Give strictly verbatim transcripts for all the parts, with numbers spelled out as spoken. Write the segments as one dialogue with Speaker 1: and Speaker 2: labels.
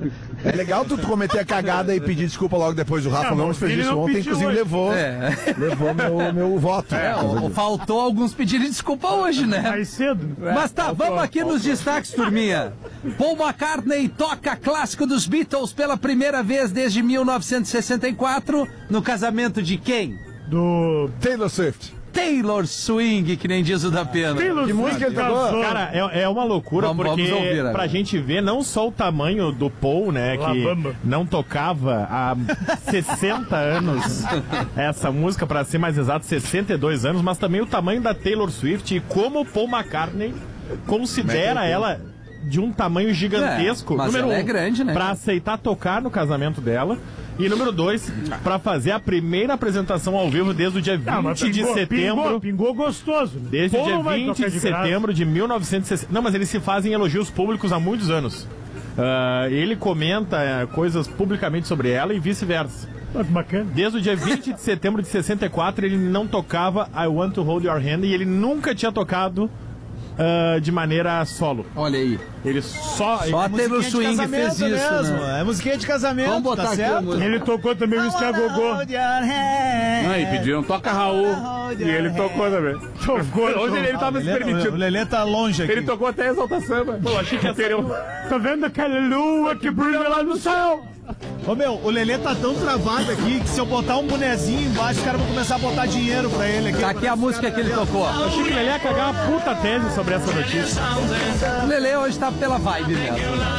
Speaker 1: É legal tu cometer a cagada e pedir desculpa logo depois. O Rafa Gomes fez isso ontem, inclusive hoje. levou, é. levou meu, meu voto.
Speaker 2: É, o, faltou alguns pedirem desculpa hoje, né?
Speaker 3: Mais cedo.
Speaker 2: Mas tá, vamos aqui nos destaques, turminha. Paul McCartney toca clássico dos Beatles pela primeira vez desde mil novecentos e sessenta e quatro, no casamento de quem?
Speaker 3: Do
Speaker 1: Taylor Swift.
Speaker 2: Taylor Swing, que nem diz o da Pena.
Speaker 3: Taylor
Speaker 1: que música ele tocou?
Speaker 4: Cara, é, é uma loucura, vamos, porque vamos ouvir, né? Pra gente ver não só o tamanho do Paul, né, que
Speaker 3: Labamba.
Speaker 4: não tocava há sessenta anos essa música, pra ser mais exato, sessenta e dois anos, mas também o tamanho da Taylor Swift e como o Paul McCartney considera ela de um tamanho gigantesco.
Speaker 2: É, mas
Speaker 4: número
Speaker 2: ela
Speaker 4: um,
Speaker 2: é grande, né?
Speaker 4: Pra aceitar tocar no casamento dela. E número dois, pra fazer a primeira apresentação ao vivo desde o dia vinte
Speaker 3: Não,
Speaker 4: de
Speaker 3: pingou,
Speaker 4: setembro.
Speaker 3: Pingou, pingou gostoso. Né?
Speaker 4: Desde
Speaker 3: Pô,
Speaker 4: o dia vinte de,
Speaker 3: de
Speaker 4: setembro de mil novecentos e sessenta. Não, mas eles se fazem elogios públicos há muitos anos. Uh, ele comenta uh, coisas publicamente sobre ela e vice-versa.
Speaker 3: Ah, bacana.
Speaker 4: Desde o dia vinte de setembro de sessenta e quatro, ele não tocava I Want to Hold Your Hand e ele nunca tinha tocado Uh, de maneira solo.
Speaker 2: Olha aí.
Speaker 4: Ele só...
Speaker 2: Só a Taylor Swing fez isso,
Speaker 5: mesmo.
Speaker 2: né?
Speaker 5: É musiquinha de casamento,
Speaker 2: vamos botar
Speaker 5: tá
Speaker 2: aqui
Speaker 5: certo?
Speaker 3: Ele tocou também o Escagogô.
Speaker 6: Aí pediram, toca Raul. E ele tocou também.
Speaker 3: Tocou.
Speaker 6: Hoje ele, ele tava
Speaker 5: ah,
Speaker 6: se
Speaker 5: o
Speaker 6: permitindo.
Speaker 5: O Lelê tá longe aqui.
Speaker 6: Ele tocou até a Exalta Samba. Pô, achei que ia ter um...
Speaker 3: Tá vendo aquela lua que brilha lá no céu?
Speaker 5: Ô meu, o Lelê tá tão travado aqui que se eu botar um bonezinho embaixo, os caras vão começar a botar dinheiro pra ele aqui.
Speaker 2: Tá aqui a música que ele tocou.
Speaker 4: Eu achei que ele ia cagar uma puta tese sobre essa notícia.
Speaker 2: O Lelê hoje tá pela vibe mesmo.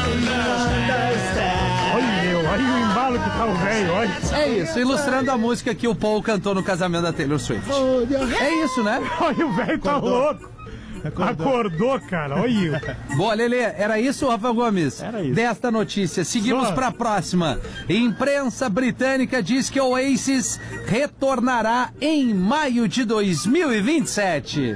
Speaker 3: Olha, meu, olha o embalo que tá o velho, olha.
Speaker 2: É isso, ilustrando a música que o Paul cantou no casamento da Taylor Swift. É isso, né?
Speaker 3: Olha, o velho tá louco. Acordou. Acordou, cara, olha.
Speaker 2: Boa, Lelê, era isso, Rafael Gomes?
Speaker 4: Era isso.
Speaker 2: Desta notícia. Seguimos
Speaker 3: Só.
Speaker 2: para a próxima. Imprensa britânica diz que o Oasis retornará em maio de dois mil e vinte e sete.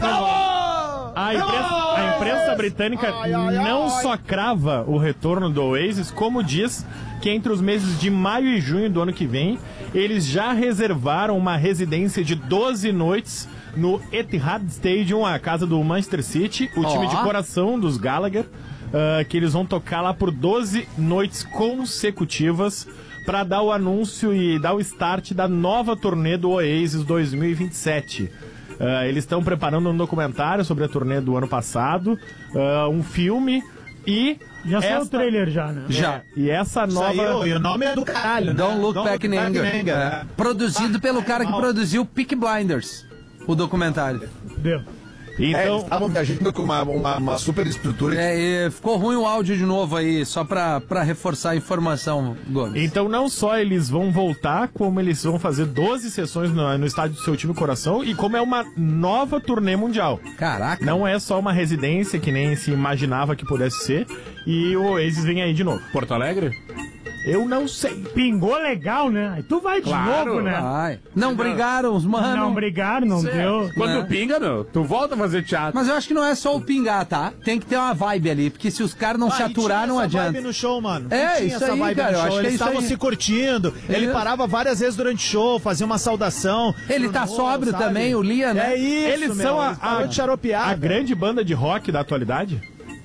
Speaker 4: A imprensa, a imprensa britânica não só crava o retorno do Oasis, como diz que entre os meses de maio e junho do ano que vem, eles já reservaram uma residência de doze noites no Etihad Stadium, a casa do Manchester City, o
Speaker 2: oh.
Speaker 4: time de coração dos Gallagher, uh, que eles vão tocar lá por doze noites consecutivas para dar o anúncio e dar o start da nova turnê do Oasis dois mil e vinte e sete. Uh, eles estão preparando um documentário sobre a turnê do ano passado, uh, um filme e...
Speaker 3: Já
Speaker 4: essa...
Speaker 3: saiu o trailer já, né?
Speaker 2: Já.
Speaker 4: É, e essa nova...
Speaker 5: Saiu, e o nome é do caralho,
Speaker 2: Don't
Speaker 5: né?
Speaker 2: Look
Speaker 5: Don't
Speaker 2: Back in
Speaker 5: Look
Speaker 2: Anger.
Speaker 5: Back in Anger.
Speaker 2: É. Produzido pelo cara que produziu Peaky Blinders, o documentário.
Speaker 3: Deu.
Speaker 1: É, eles
Speaker 4: Então,
Speaker 1: estavam viajando com uma, uma, uma super estrutura.
Speaker 2: É, e ficou ruim o áudio de novo aí, só pra, pra reforçar a informação, Gomes.
Speaker 4: então não só eles vão voltar, como eles vão fazer doze sessões no, no estádio do seu time coração, e como é uma nova turnê mundial.
Speaker 2: Caraca.
Speaker 4: Não é só uma residência que nem se imaginava que pudesse ser, e o Oasis vem aí de novo.
Speaker 6: Porto Alegre?
Speaker 4: Eu não sei.
Speaker 3: Pingou legal, né? Aí tu vai de
Speaker 6: Claro.
Speaker 3: novo, né?
Speaker 2: Ai. Não brigaram os mano.
Speaker 3: Não brigaram, não deu.
Speaker 6: Quando
Speaker 2: É.
Speaker 6: pinga, não. Tu volta a fazer teatro.
Speaker 2: Mas eu acho que não é só o pingar, tá? Tem que ter uma vibe ali, porque se os caras não
Speaker 5: Ah,
Speaker 2: se
Speaker 5: e
Speaker 2: aturar,
Speaker 5: tinha
Speaker 2: não
Speaker 5: essa
Speaker 2: adianta.
Speaker 5: vibe no show, mano.
Speaker 2: É,
Speaker 5: Não tinha
Speaker 2: isso
Speaker 5: essa
Speaker 2: aí,
Speaker 5: vibe
Speaker 2: cara,
Speaker 5: no
Speaker 2: eu
Speaker 5: show.
Speaker 2: acho que é
Speaker 5: Eles
Speaker 2: isso
Speaker 5: estavam
Speaker 2: aí.
Speaker 5: se curtindo. Ele
Speaker 2: Isso.
Speaker 5: parava várias vezes durante o show, fazia uma saudação.
Speaker 2: Ele tá
Speaker 5: Pro
Speaker 2: sóbrio
Speaker 5: sabe?
Speaker 2: também, o Lia, né?
Speaker 5: É isso,
Speaker 4: Eles
Speaker 5: meu,
Speaker 4: são a,
Speaker 5: eles pararam
Speaker 4: a,
Speaker 5: de xaropear,
Speaker 4: a
Speaker 5: velho.
Speaker 4: grande banda de rock da atualidade?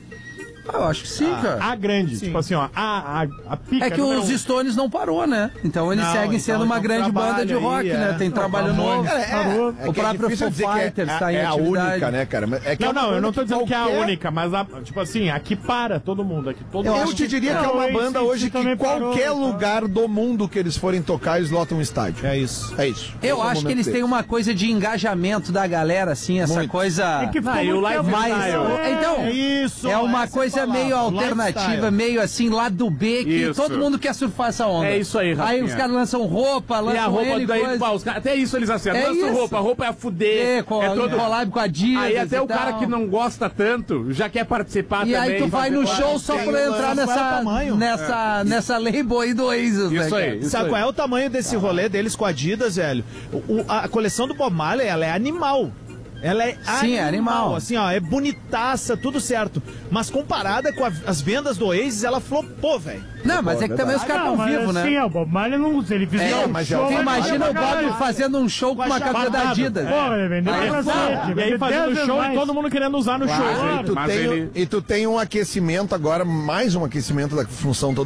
Speaker 2: Eu acho que sim, cara.
Speaker 4: A grande.
Speaker 5: Sim.
Speaker 4: Tipo assim, ó, a, a, a pica.
Speaker 2: É que
Speaker 4: número
Speaker 2: os
Speaker 4: um.
Speaker 2: Stones não parou, né? Então eles
Speaker 5: Não,
Speaker 2: seguem
Speaker 5: então,
Speaker 2: sendo uma
Speaker 5: então
Speaker 2: grande
Speaker 5: trabalho
Speaker 2: banda de rock,
Speaker 5: aí,
Speaker 2: né?
Speaker 5: é.
Speaker 2: Tem trabalho novo.
Speaker 1: É, é,
Speaker 3: Parou.
Speaker 1: é
Speaker 2: O
Speaker 1: que é
Speaker 2: próprio
Speaker 1: difícil
Speaker 2: Foo
Speaker 1: dizer que é-
Speaker 2: Fighters tá em
Speaker 1: é, é a
Speaker 2: atividade.
Speaker 1: única, né, cara? Mas é que
Speaker 4: Não,
Speaker 1: é uma
Speaker 4: não, eu
Speaker 1: banda
Speaker 4: não tô
Speaker 1: que
Speaker 4: dizendo que é a
Speaker 1: qualquer-
Speaker 4: única, mas a, tipo assim, aqui para todo mundo. Aqui, todo
Speaker 1: Eu,
Speaker 4: mundo.
Speaker 1: te diria que é
Speaker 3: Não,
Speaker 1: uma
Speaker 3: esse-
Speaker 1: banda
Speaker 3: esse
Speaker 1: hoje que
Speaker 3: também parou,
Speaker 1: qualquer
Speaker 3: tá?
Speaker 1: lugar do mundo que eles forem tocar, eles lotam um estádio.
Speaker 5: É isso.
Speaker 1: É isso.
Speaker 2: Eu
Speaker 1: Esse é o
Speaker 2: acho que
Speaker 1: momento
Speaker 2: eles têm
Speaker 1: deles.
Speaker 2: uma coisa de engajamento da galera, assim, essa
Speaker 1: Muito.
Speaker 2: coisa...
Speaker 3: É que ficou
Speaker 4: Ah, e o
Speaker 3: muito
Speaker 4: live
Speaker 3: tempo.
Speaker 2: mais...
Speaker 4: style.
Speaker 2: Então,
Speaker 5: É isso.
Speaker 2: é uma
Speaker 5: essa
Speaker 2: coisa
Speaker 5: a palavra,
Speaker 2: meio alternativa,
Speaker 5: lifestyle.
Speaker 2: meio assim, lá do B, que
Speaker 6: Isso.
Speaker 2: todo mundo quer surfar essa onda.
Speaker 6: É isso aí, Rafinha.
Speaker 2: Aí os caras lançam roupa, lançam
Speaker 6: E a roupa
Speaker 2: N
Speaker 6: daí,
Speaker 2: coisa.
Speaker 6: pá, os caras- até isso eles acertam.
Speaker 2: É
Speaker 6: Lança
Speaker 2: isso.
Speaker 6: roupa, a roupa é a fuder.
Speaker 2: É, com,
Speaker 6: é todo...
Speaker 2: collab com a Adidas
Speaker 6: Aí até
Speaker 2: e
Speaker 6: o cara
Speaker 2: tal.
Speaker 6: que não gosta tanto já quer participar
Speaker 2: E
Speaker 6: também.
Speaker 2: aí tu vai no
Speaker 6: fazer-
Speaker 2: show só
Speaker 5: tem
Speaker 2: pra
Speaker 5: o-
Speaker 2: entrar
Speaker 5: qual é o
Speaker 2: nessa,
Speaker 5: tamanho?
Speaker 2: nessa, nessa label aí do Oasis, né,
Speaker 6: Isso
Speaker 2: cara?
Speaker 6: aí, isso
Speaker 5: Sabe
Speaker 6: aí.
Speaker 5: qual é o tamanho desse rolê deles com a Adidas, velho? O- o- a coleção do Bob Marley, ela é animal. Ela é
Speaker 2: Sim, é animal.
Speaker 5: Assim, ó, é bonitaça, tudo certo. Mas comparada com a- as vendas do Oasis, ela flopou, velho.
Speaker 2: Não, mas é que também os caras
Speaker 3: Ah, não,
Speaker 2: estão
Speaker 3: mas
Speaker 2: vivos,
Speaker 3: assim,
Speaker 2: né?
Speaker 3: é, o Bob Marley não usa, ele fizer
Speaker 2: É,
Speaker 3: um
Speaker 1: mas
Speaker 3: show...
Speaker 1: já-
Speaker 2: Tu
Speaker 3: vai
Speaker 2: imagina
Speaker 3: pra
Speaker 2: o Bob
Speaker 3: caralho.
Speaker 2: fazendo um show com uma camiseta da Adidas.
Speaker 3: Pô, ele vendeu
Speaker 2: Aí,
Speaker 3: pra
Speaker 2: pô,
Speaker 3: cacete,
Speaker 4: E aí
Speaker 3: vendeu
Speaker 4: fazendo
Speaker 3: dez
Speaker 4: show
Speaker 3: vezes
Speaker 4: e todo mundo querendo usar no
Speaker 1: Claro,
Speaker 4: show.
Speaker 1: e, tu
Speaker 6: mas
Speaker 1: tem,
Speaker 6: ele-
Speaker 1: e tu tem um aquecimento agora, mais um aquecimento da função toda